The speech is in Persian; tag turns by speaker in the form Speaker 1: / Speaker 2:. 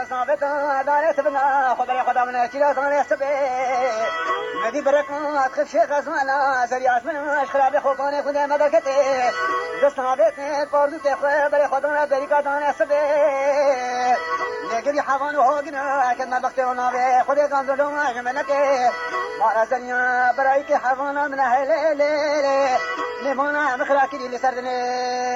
Speaker 1: صابت دارت بنا خدا من چیرا زانه سبه مدی برکات خف شیخ ازمانا سریعت من خراب خوفانه خود مدرکته دستابت پاردو تخوه برای خدا بریکا دانه سبه نگری حوان و هاگنا که من بخت اوناوه خود گندلو مجمنته مارا زنیا برای که حوانا من هلیله لیمونا مخراکی دی لسردنه